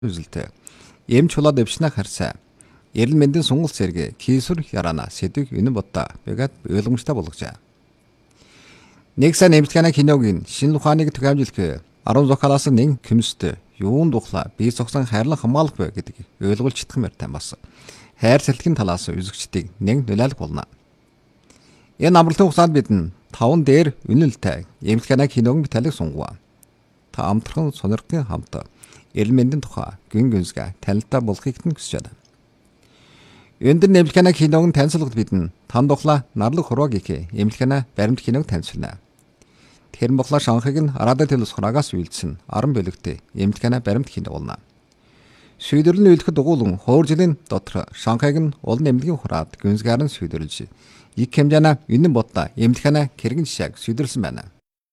үзэлтэй. Эмч болоод өвчнө харсаа. Эрүүл мэндийн сонгуул зэрэг кийсүр яраана сэдвийг үнэн бодоо бэгээд ойлгомжтой болгожээ. Нэг сайн эмчилгээний киногийн шинэ ухааныг түгээмжлэх 10 зохиолоос нэг көмөстэй юун духлаа бие цогсон хайрлан хамгаалах вэ гэдэг ойлгуулж чадах мэртэй бас. Хайр сэлтгэн талаас үзэгчдийг нэг нөлөөлөх болно. Энэ амралтын хугацаанд бид 5 дээр үнэлэлтэй эмчилгээний киног битэлэг сунгав. Та амтрхан сонирхгын хамт эрүүл мэндийн тухай гин гүнзгий танилтаа болохыг хүсэж байна. Өндөр эмчилгээний киног танилцуулгад бид тан духлаа нарлаг хураг их эмчилгээний баримт киног танилцуулна. Тэр бохла Шанхайг нь Радо Телус хурагаас үйлдсэн 10 бөлөгтэй эмчилгээний баримт кино болно. Шийдвэрлэн үйлдэхэд дугуулan хоор жилийн дотор Шанхайг нь улан эмнэлгийн хураад гүнзгийрэн шийдвэрлэж их хэмжээний үнэн бодоо эмчилгээний кэргэн жишээг шийдвэрлсэн байна.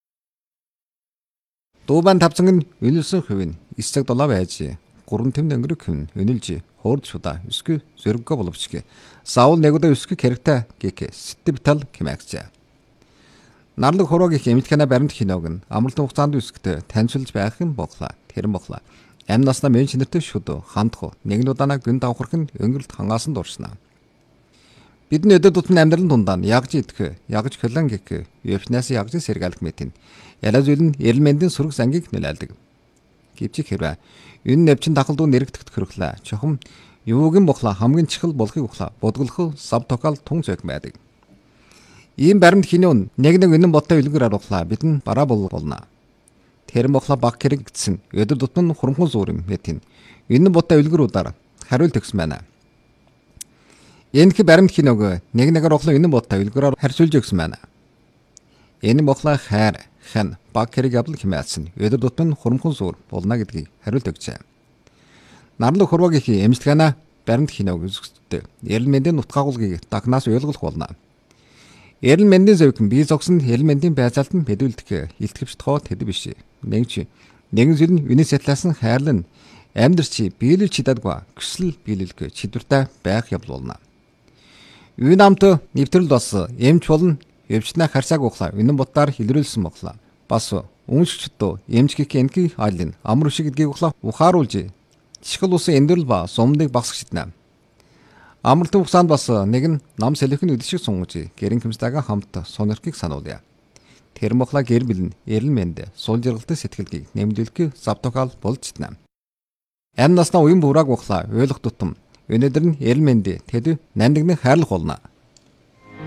Дууban тавцанг нь үнэлсэн хувь нь 9 цаг 7 байж 3 тэм өнгөрөх хүн үнэлж хоорд шуда өсгө зөргөө боловч саул нэгдэ өсгө хэрэгтэй гэх сэтбитал кимэгчээ. Нарлаг хураг их эмчилгээний баримт киног нь амралтын хугацаанд үсгтээ танилцуулж байх юм боглаа. Тэр боглаа. Амь наснаа мен шинэртэй шүд хандах нэгэн удаанаа гүн давхарх нь өнгөрөлт хангаасан дурснаа. Бидний өдөр тутмын амьдралын дундаа ягж идэх, ягж хөлөн гэх, өвчнээс ягж сэргээлэх мэтийн ялаа зүйл нь эрүүл мэндийн сөрөг сангийг нөлөөлдөг. Гэвч хэрвээ энэ нэвчин тахалдуу нэрэгдэхт хөрөхлөө чухам юугийн бохла хамгийн чухал болохыг ухлаа бодголох сабтокал тун зөг байдаг. Ийм баримт кинон нэг үнэн бодтой үлгэр аруулаа бидэн бараа болно. Тэр бохла баг хэрэг гэсэн өдөр тутмын хурамхан зур юм мэтийн үнэн бодтой үлгэрүүдээр хариулт өгсөн байна. Энэ баримт киног нэгээр бохла үнэн бодтой үлгэрээр харьцуулж өгсөн байна. Энэ бохла хайр хэн баг хэрэг явдал хэмээсэн өдөр тутмын хурамхан зур болно гэдгийг хариулт өгчээ. Нарлаг хурваг их эмчилгээний баримт киног үзэхдээ эрүүл мэндийн утгаагуулгыг дагнаас ойлгох болно. Эрүүл мэндийн зөвхөн бие зогсон эрүүл мэндийн байцаалтанд мэдүүлдэг илтгэвч тоо тэд биш. Нэгэн зүйл нь үнэ сэтлээс нь хайрлан амьдрч биелэл чидадгүй хүсэл биелэлгүй чидвэртэй байх явдал болно. Үн амт нэвтрэл бас эмч болон өвчнө харсааг ухлаа үнэн боддоор илрүүлсэн боглоо. Бас өмччдөө эмч гэх энгийн айлын амар шиг гэдгийг ухлаа ухааруулж чихэл усан эндэрл ба сумдыг багсах шиднэ. Амралтын хугацаанд бас нэг нь нам сэлэхин үдшиг сунгаж гэрэн хэмжтэйгээ хамт сонирхгийг сануулъя. Тэр мохла гэр бэлэн эрүүл мэнд сул жаргалтай сэтгэлгийг нэмжүүлэх завтокал болж чадна. Амь наснаа уян буураг ухлаа ойлгох тутам өнөөдөр нь эрүүл мэнд тэд нандинг хайрлах болно.